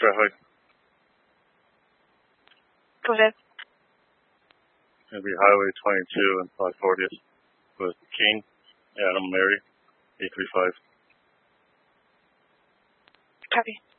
traffic. Go ahead. It'll be Highway 22 and 540th with King, Adam, Mary, 835. Copy.